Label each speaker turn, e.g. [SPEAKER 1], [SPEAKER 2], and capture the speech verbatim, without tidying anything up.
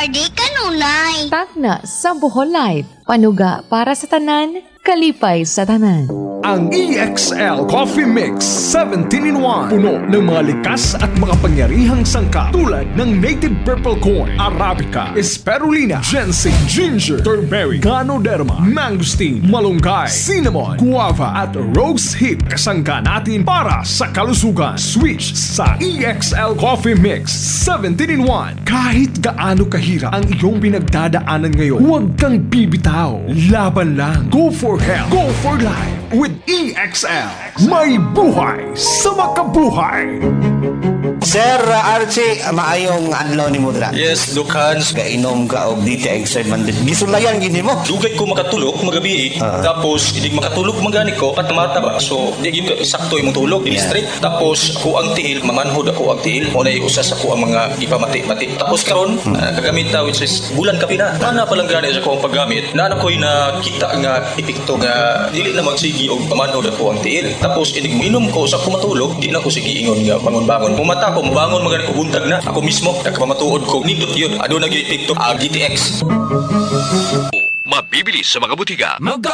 [SPEAKER 1] di kanunay.
[SPEAKER 2] Tagna sa Bohol Life, panuga para sa tanan, kalipay sa tanan.
[SPEAKER 3] Ang E X L Coffee Mix seventeen in one. Puno ng mga likas at makapangyarihang sangkap tulad ng native purple corn, arabica, spirulina, ginseng, ginger, turmeric, ganoderma, mangosteen, malunggay, cinnamon, guava at rose hip. Kasangka natin para sa kalusugan. Switch sa E X L Coffee Mix seventeen in one. Kahit gaano kahirap ang iyong pinagdadaanan ngayon, huwag kang bibitaw. Laban lang. Go for health. Go for life. With E X L, may buhay sa makabuhay.
[SPEAKER 4] Sir Archie, maayong adlaw ni mo dira.
[SPEAKER 5] Yes, Lucan.
[SPEAKER 4] Kainom ka og D T X mandit. Gisulayan gini mo.
[SPEAKER 5] Dugay ko makatulog magabi.
[SPEAKER 4] Ah.
[SPEAKER 5] Tapos hindi makatulog magani ko patamata ba. So di gyud sakto imong tulog, di
[SPEAKER 4] Yeah.
[SPEAKER 5] straight. Tapos ko ang tiil, mamanhod ako ang tiil. Mo na usa sa ko ang mga ipamati-mati. Tapos karon
[SPEAKER 4] Hmm.
[SPEAKER 5] uh, kagamit ta which is bulan kapi na. Ana pa lang gani sa ko ang paggamit. Na ko'y nakita nga epekto nga dili na magsigi og pamanhod ako ang tiil. Tapos inig minom ko sa ko matulog, di na ko sige ingon nga bangon-bangon. Mumata ko bangon magani ko buntag na. Ako mismo nagpamatuod ko nindot yun. Ado nag epekto ang D T X.
[SPEAKER 6] Mabibili sa mga butika.